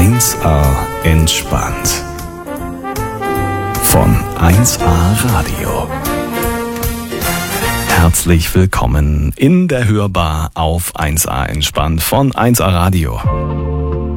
1A entspannt. Von 1A Radio. Herzlich willkommen in der Hörbar auf 1A entspannt von 1A Radio.